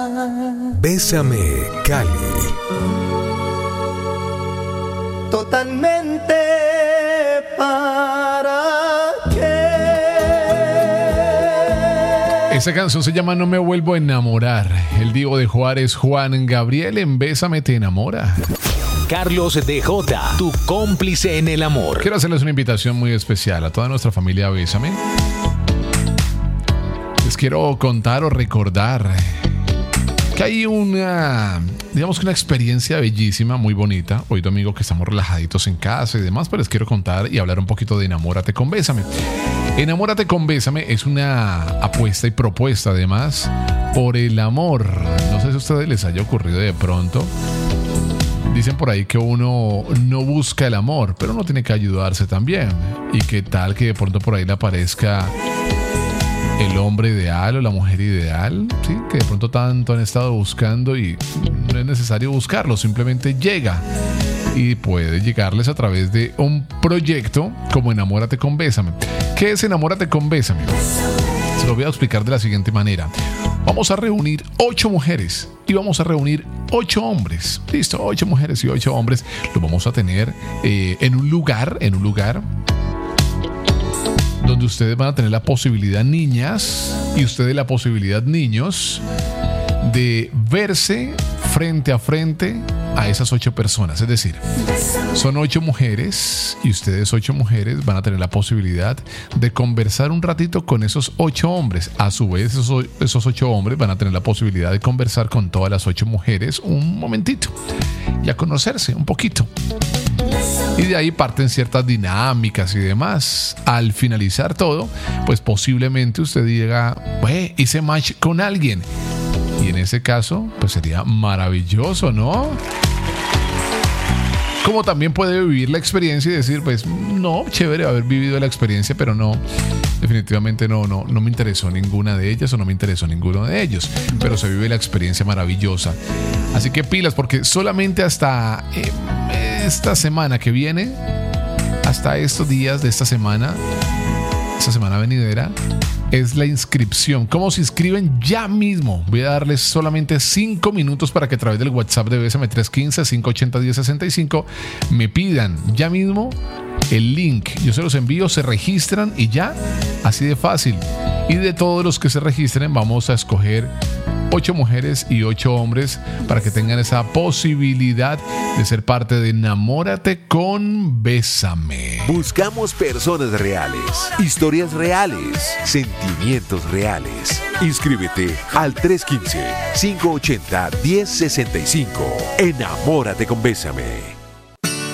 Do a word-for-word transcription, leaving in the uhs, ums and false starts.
Bésame, Cali. Totalmente para qué. Esa canción se llama No me vuelvo a enamorar. El Divo de Juárez, Juan Gabriel, en Bésame te enamora. Carlos D J, tu cómplice en el amor. Quiero hacerles una invitación muy especial a toda nuestra familia Bésame. Les quiero contar o recordar que hay una, digamos que una experiencia bellísima, muy bonita. Hoy domingo que estamos relajaditos en casa y demás, pero les quiero contar y hablar un poquito de Enamórate con Bésame. Enamórate con Bésame es una apuesta y propuesta además por el amor. No sé si a ustedes les haya ocurrido de pronto. Dicen por ahí que uno no busca el amor, pero uno tiene que ayudarse también. Y qué tal que de pronto por ahí le aparezca el hombre ideal o la mujer ideal, ¿sí? Que de pronto tanto han estado buscando y no es necesario buscarlo, simplemente llega. Y puede llegarles a través de un proyecto como Enamórate con Bésame. ¿Qué es Enamórate con Bésame? Se lo voy a explicar de la siguiente manera. Vamos a reunir ocho mujeres y vamos a reunir ocho hombres. Listo, ocho mujeres y ocho hombres. Los vamos a tener eh, en un lugar, en un lugar donde ustedes van a tener la posibilidad, niñas, y ustedes la posibilidad, niños, de verse frente a frente a esas ocho personas. Es decir, son ocho mujeres y ustedes ocho mujeres van a tener la posibilidad de conversar un ratito con esos ocho hombres. A su vez, esos, esos ocho hombres van a tener la posibilidad de conversar con todas las ocho mujeres un momentito y a conocerse un poquito. Y de ahí parten ciertas dinámicas y demás. Al finalizar todo, pues posiblemente usted diga, "Güey, hice match con alguien". Y en ese caso, pues sería maravilloso, ¿no? Como también puede vivir la experiencia y decir, pues, no, chévere haber vivido la experiencia, pero no, definitivamente no, no, no me interesó ninguna de ellas o no me interesó ninguno de ellos. Pero se vive la experiencia maravillosa. Así que pilas, porque solamente hasta eh, esta semana que viene, hasta estos días de esta semana, esta semana venidera, es la inscripción. ¿Cómo se inscriben? Ya mismo. Voy a darles solamente cinco minutos para que a través del WhatsApp de Bésame tres uno cinco, cinco ocho cero, uno cero seis cinco me pidan ya mismo el link. Yo se los envío, se registran y ya, así de fácil. Y de todos los que se registren vamos a escoger ocho mujeres y ocho hombres para que tengan esa posibilidad de ser parte de Enamórate con Bésame. Buscamos personas reales, historias reales, sentimientos reales. Inscríbete al tres uno cinco, cinco ocho cero, uno cero seis cinco. Enamórate con Bésame.